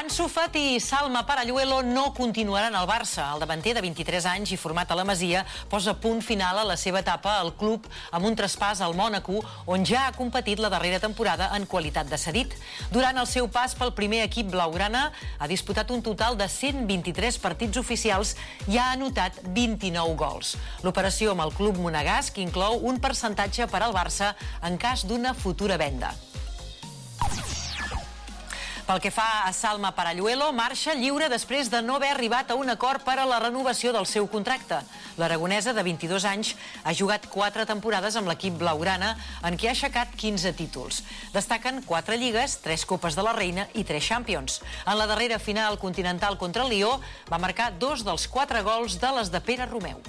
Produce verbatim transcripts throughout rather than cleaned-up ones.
Ansu Fati i Salma Paralluelo no continuaran al Barça. El davanter de vint-i-tres anys i format a la Masia posa punt final a la seva etapa al club amb un traspàs al Mònaco, on ja ha competit la darrera temporada en qualitat de cedit. Durant el seu pas pel primer equip blaugrana ha disputat un total de cent vint-i-tres partits oficials i ha anotat vint-i-nou gols. L'operació amb el club monegasc inclou un percentatge per al Barça en cas d'una futura venda. Pel que fa a Salma Paralluelo, marxa lliure després de no haver arribat a un acord per a la renovació del seu contracte. L'aragonesa, de vint-i-dos anys, ha jugat quatre temporades amb l'equip blaugrana, en què ha aixecat quinze títols. Destaquen quatre lligues, tres copes de la Reina i tres Champions. En la darrera final continental contra el Lió va marcar dos dels quatre gols de les de Pere Romeu.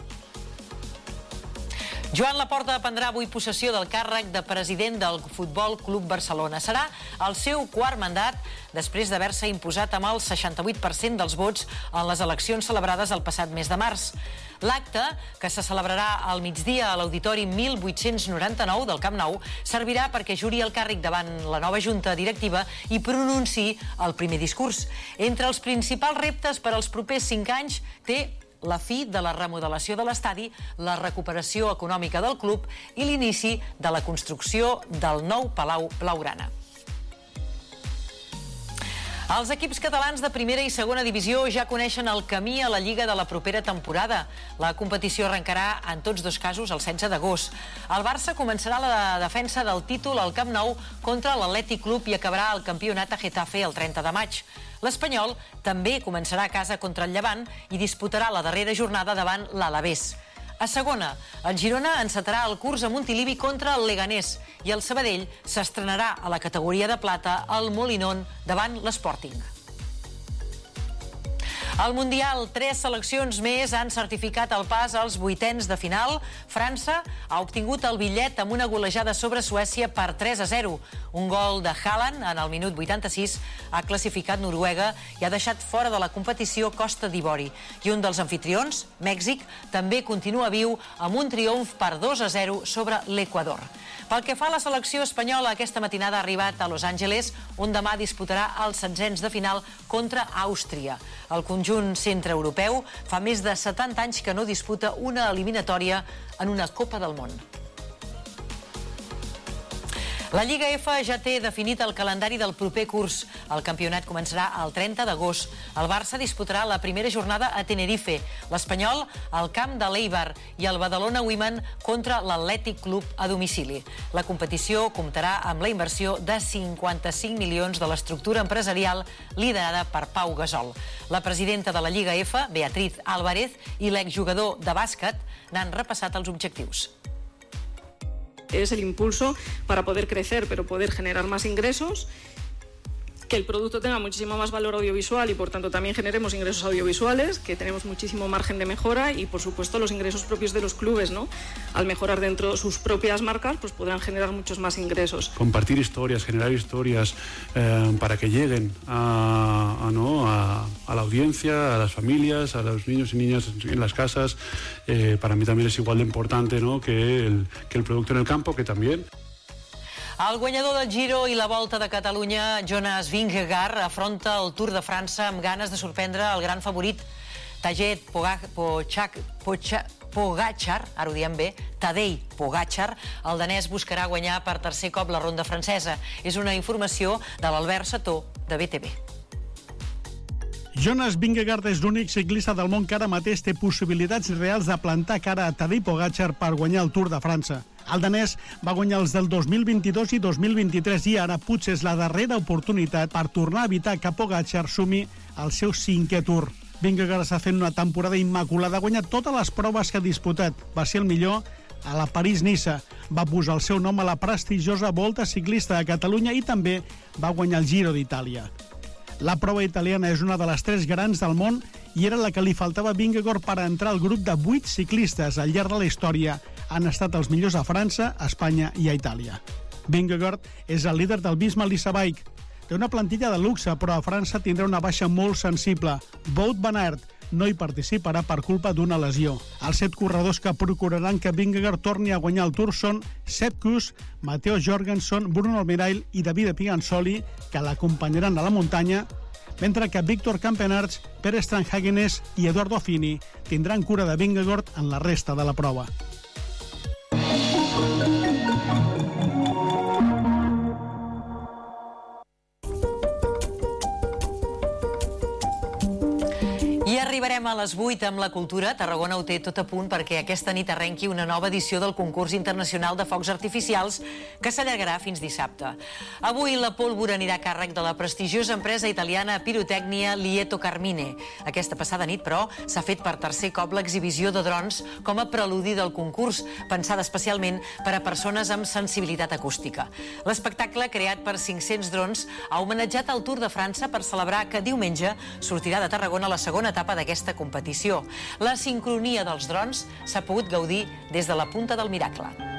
Joan Laporta prendrà avui possessió del càrrec de president del Futbol Club Barcelona. Serà el seu quart mandat després d'haver-se imposat amb el seixanta-vuit per cent dels vots en les eleccions celebrades el passat mes de març. L'acte, que se celebrarà al migdia a l'Auditori mil vuit-cents noranta-nou del Camp Nou, servirà perquè juri el càrrec davant la nova junta directiva i pronunciï el primer discurs. Entre els principals reptes per als propers cinc anys té la fi de la remodelació de l'estadi, la recuperació econòmica del club i l'inici de la construcció del nou Palau Blaugrana. Els equips catalans de primera i segona divisió ja coneixen el camí a la Lliga de la propera temporada. La competició arrencarà en tots dos casos el setze d'agost. El Barça començarà la defensa del títol al Camp Nou contra l'Atlètic Club i acabarà el campionat a Getafe el trenta de maig. L'Espanyol també començarà a casa contra el Llevant i disputarà la darrera jornada davant l'Alavés. A segona, el Girona encetarà el curs a Montilivi contra el Leganés i el Sabadell s'estrenarà a la categoria de plata al Molinón davant l'Sporting. Al Mundial, tres seleccions més han certificat el pas als vuitens de final. França ha obtingut el bitllet amb una golejada sobre Suècia per tres a zero. Un gol de Haaland en el minut vuitanta-sis ha classificat Noruega i ha deixat fora de la competició Costa d'Ivori. I un dels anfitrions, Mèxic, també continua viu amb un triomf per dos a zero sobre l'Equador. Pel que fa a la selecció espanyola, aquesta matinada ha arribat a Los Angeles, on demà disputarà els setzents de final contra Àustria. El conjunt centreeuropeu fa més de setanta anys que no disputa una eliminatòria en una Copa del Món. La Lliga F ja té definit el calendari del proper curs. El campionat començarà el trenta d'agost. El Barça disputarà la primera jornada a Tenerife, l'Espanyol al camp de l'Eibar i el Badalona Women contra l'Atlètic Club a domicili. La competició comptarà amb la inversió de cinquanta-cinc milions de l'estructura empresarial liderada per Pau Gasol. La presidenta de la Lliga F, Beatriz Álvarez, i l'exjugador de bàsquet n'han repassat els objectius. Es el impulso para poder crecer, pero poder generar más ingresos, que el producto tenga muchísimo más valor audiovisual y por tanto también generemos ingresos audiovisuales, que tenemos muchísimo margen de mejora y por supuesto los ingresos propios de los clubes, ¿no? Al mejorar dentro sus propias marcas, pues podrán generar muchos más ingresos. Compartir historias, generar historias eh, para que lleguen a, a, ¿no? a, a la audiencia, a las familias, a los niños y niñas en las casas, eh, para mí también es igual de importante, ¿no? que, el, que el producto en el campo, que también. El guanyador del Giro i la Volta de Catalunya, Jonas Vingegaard, afronta el Tour de França amb ganes de sorprendre el gran favorit Tadej Pogačar, ara ho diem bé, Tadej Pogačar. El danès buscarà guanyar per tercer cop la ronda francesa. És una informació de l'Albert Sató, de B T V. Jonas Vingegaard és l'únic ciclista del món que ara mateix té possibilitats reals de plantar cara a Tadej Pogačar per guanyar el Tour de França. El danès va guanyar els del dos mil vint-i-dos i dos mil vint-i-tres i ara potser és la darrera oportunitat per tornar a evitar que Pogačar sumi el seu cinquè Tour. Vingegaard està fent una temporada immaculada, ha guanyat totes les proves que ha disputat. Va ser el millor a la París-Niça. Va posar el seu nom a la prestigiosa Volta Ciclista de Catalunya i també va guanyar el Giro d'Itàlia. La prova italiana és una de les tres grans del món i era la que li faltava a Vingegaard per entrar al grup de vuit ciclistes al llarg de la història. Han estat els millors a França, a Espanya i a Itàlia. Vingegaard és el líder del Visma Lease Bike. Té una plantilla de luxe, però a França tindrà una baixa molt sensible. Wout van Aert no hi participarà per culpa d'una lesió. Els set corredors que procuraran que Vingegaard torni a guanyar el Tour són Sepp Kuss, Matteo Jorgenson, Bruno Almirail i Davide Pigansoli, que l'acompanyaran a la muntanya. mentre que Víctor Campenaerts, Pere Stranhagenes i Eduardo Fini tindran cura de Vingegaard en la resta de la prova. I arribarem a les vuit amb la cultura. Tarragona ho té tot a punt perquè aquesta nit arrenqui una nova edició del concurs internacional de focs artificials que s'allargarà fins dissabte. Avui la pólvora anirà a càrrec de la prestigiosa empresa italiana Pirotècnia Lieto Carmine. Aquesta passada nit, però, s'ha fet per tercer cop l'exhibició de drons com a preludi del concurs, pensada especialment per a persones amb sensibilitat acústica. L'espectacle, creat per cinc-cents drons, ha homenatjat el Tour de França per celebrar que diumenge sortirà de Tarragona la segona etapa d'aquesta competició. La sincronia dels drons s'ha pogut gaudir des de la Punta del Miracle.